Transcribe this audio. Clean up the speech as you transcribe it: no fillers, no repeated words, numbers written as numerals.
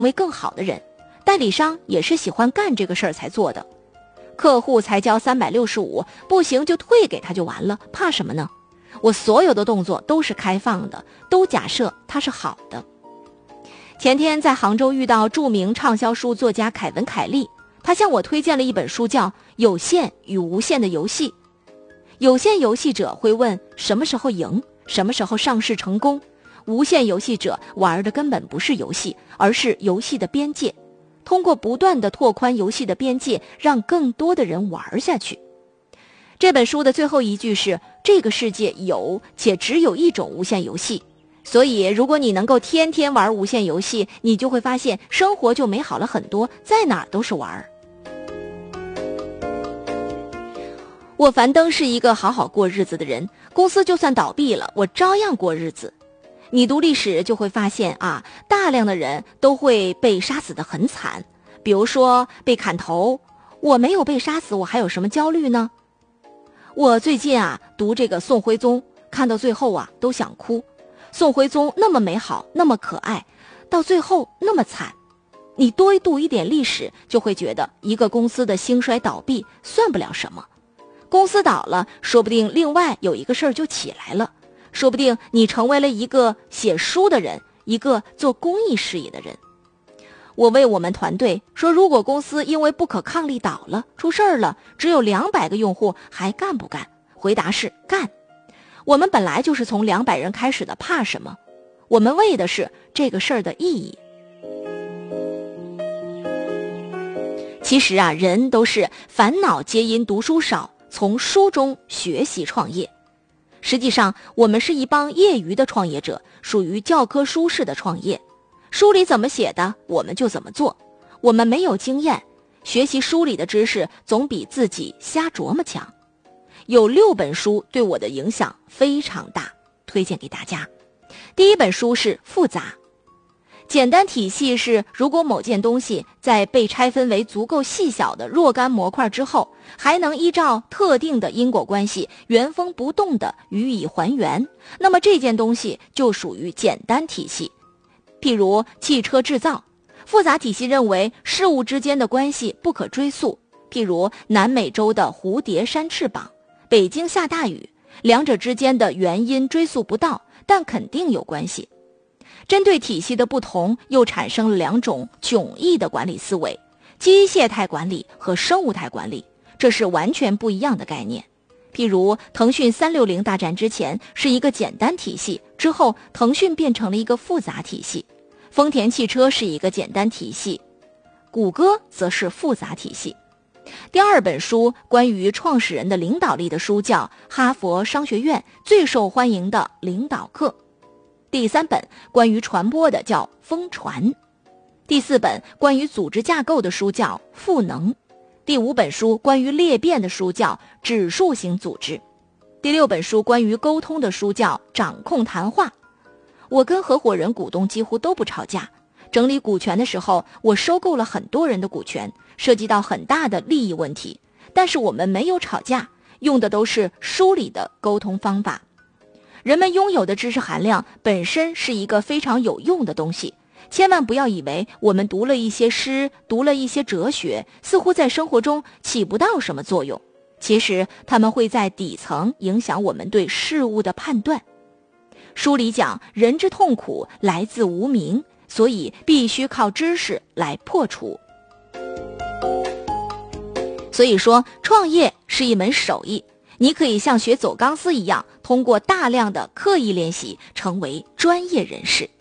为更好的人，代理商也是喜欢干这个事儿才做的。客户才交365，不行就退给他就完了，怕什么呢？我所有的动作都是开放的，都假设它是好的。前天在杭州遇到著名畅销书作家凯文·凯利，他向我推荐了一本书，叫《有限与无限的游戏》。有限游戏者会问什么时候赢，什么时候上市成功，无限游戏者玩的根本不是游戏，而是游戏的边界，通过不断地拓宽游戏的边界，让更多的人玩下去。这本书的最后一句是，这个世界有且只有一种无限游戏，所以如果你能够天天玩无限游戏，你就会发现生活就美好了很多，在哪儿都是玩。沃凡登是一个好好过日子的人，公司就算倒闭了，我照样过日子。你读历史就会发现啊，大量的人都会被杀死得很惨，比如说被砍头，我没有被杀死，我还有什么焦虑呢？我最近读这个宋徽宗，看到最后都想哭。宋徽宗那么美好，那么可爱，到最后那么惨。你多读一点历史，就会觉得一个公司的兴衰倒闭算不了什么。公司倒了，说不定另外有一个事儿就起来了，说不定你成为了一个写书的人，一个做公益事业的人。我为我们团队说，如果公司因为不可抗力倒了，出事儿了，只有200个用户，还干不干？回答是干。我们本来就是从200人开始的，怕什么？我们为的是这个事儿的意义。其实人都是烦恼皆因读书少，从书中学习创业。实际上，我们是一帮业余的创业者，属于教科书式的创业。书里怎么写的，我们就怎么做。我们没有经验，学习书里的知识总比自己瞎琢磨强。有6本书对我的影响非常大，推荐给大家。第一本书是《复杂》。简单体系是，如果某件东西在被拆分为足够细小的若干模块之后，还能依照特定的因果关系原封不动地予以还原，那么这件东西就属于简单体系。譬如汽车制造，复杂体系认为事物之间的关系不可追溯，譬如南美洲的蝴蝶扇翅膀，北京下大雨，两者之间的原因追溯不到，但肯定有关系。针对体系的不同，又产生了2种迥异的管理思维，机械态管理和生物态管理，这是完全不一样的概念。譬如腾讯360大战之前是一个简单体系，之后腾讯变成了一个复杂体系。丰田汽车是一个简单体系，谷歌则是复杂体系。第2本书关于创始人的领导力的书叫《哈佛商学院最受欢迎的领导课》。第3本关于传播的叫《疯传》。第4本关于组织架构的书叫《赋能》。第5本书关于裂变的书叫《指数型组织》。第6本书关于沟通的书叫《掌控谈话》。我跟合伙人股东几乎都不吵架，整理股权的时候，我收购了很多人的股权，涉及到很大的利益问题，但是我们没有吵架，用的都是书里的沟通方法。人们拥有的知识含量本身是一个非常有用的东西，千万不要以为我们读了一些诗，读了一些哲学，似乎在生活中起不到什么作用。其实他们会在底层影响我们对事物的判断。书里讲，人之痛苦来自无明，所以必须靠知识来破除。所以说，创业是一门手艺，你可以像学走钢丝一样，通过大量的刻意练习，成为专业人士。